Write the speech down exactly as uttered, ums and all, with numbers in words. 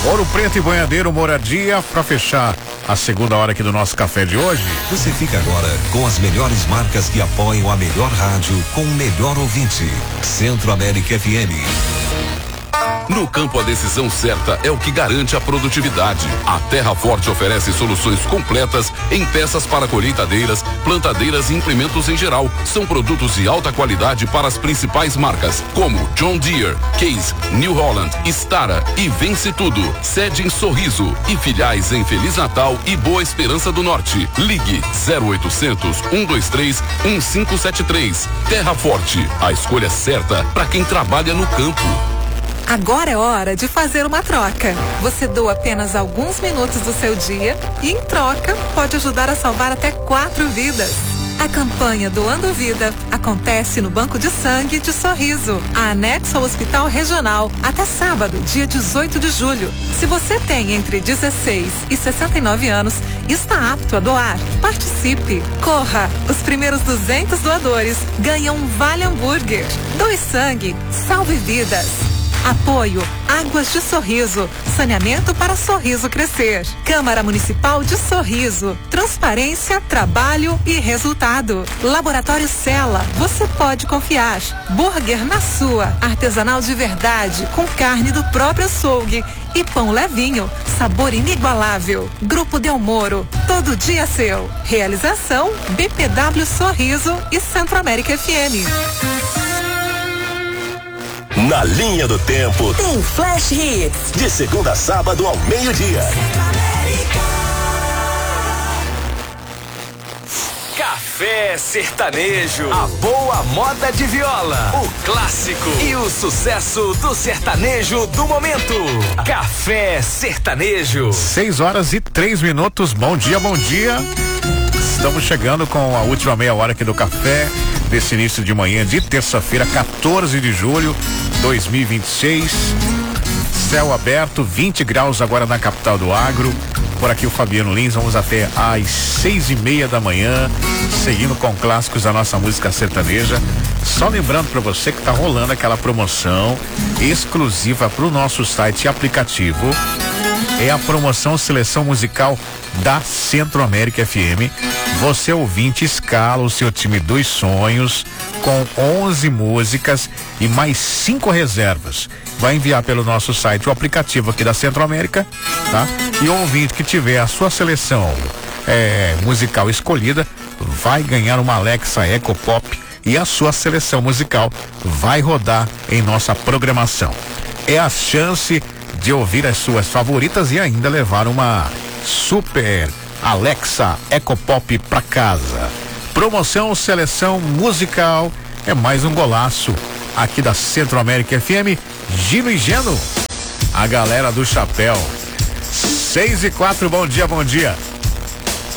Ouro Preto e Boiadeiro Moradia, para fechar a segunda hora aqui do nosso café de hoje. Você fica agora com as melhores marcas que apoiam a melhor rádio com o melhor ouvinte. Centro-América F M. No campo, a decisão certa é o que garante a produtividade. A Terra Forte oferece soluções completas em peças para colheitadeiras, plantadeiras e implementos em geral. São produtos de alta qualidade para as principais marcas, como John Deere, Case, New Holland, Stara e Vence Tudo. Sede em Sorriso e filiais em Feliz Natal e Boa Esperança do Norte. Ligue zero oitocentos, um dois três, um cinco sete três. Terra Forte, a escolha certa para quem trabalha no campo. Agora é hora de fazer uma troca. Você doa apenas alguns minutos do seu dia e, em troca, pode ajudar a salvar até quatro vidas. A campanha Doando Vida acontece no Banco de Sangue de Sorriso, anexo ao Hospital Regional, até sábado, dia dezoito de julho. Se você tem entre dezesseis e sessenta e nove anos e está apto a doar, participe. Corra! Os primeiros duzentos doadores ganham um Vale Hambúrguer. Doe sangue, salve vidas. Apoio Águas de Sorriso, saneamento para Sorriso crescer. Câmara Municipal de Sorriso, transparência, trabalho e resultado. Laboratório Cela, você pode confiar. Burger na sua, artesanal de verdade, com carne do próprio açougue e pão levinho, sabor inigualável. Grupo Del Moro, todo dia seu. Realização B P W Sorriso e Centro-América F M. Na linha do tempo tem Flash Hits de segunda a sábado ao meio-dia. Café Sertanejo, a boa moda de viola, o clássico e o sucesso do sertanejo do momento. Café Sertanejo. Seis horas e três minutos. Bom dia, bom dia. Estamos chegando com a última meia hora aqui do café desse início de manhã de terça-feira, quatorze de julho de dois mil e vinte e seis. Céu aberto, vinte graus agora na capital do agro. Por aqui o Fabiano Lins, vamos até às seis e meia da manhã, seguindo com clássicos da nossa música sertaneja. Só lembrando para você que tá rolando aquela promoção exclusiva pro nosso site e aplicativo. É a promoção Seleção Musical da Centro-América F M. Você, ouvinte, escala o seu time dos sonhos com onze músicas e mais cinco reservas. Vai enviar pelo nosso site o aplicativo aqui da Centro-América, tá? E o ouvinte que tiver a sua seleção é, musical escolhida vai ganhar uma Alexa Eco Pop e a sua seleção musical vai rodar em nossa programação. É a chance de ouvir as suas favoritas e ainda levar uma super Alexa Eco Pop pra casa. Promoção Seleção Musical é mais um golaço aqui da Centro-América F M. Gino e Geno, a galera do chapéu. Seis e quatro, bom dia, bom dia.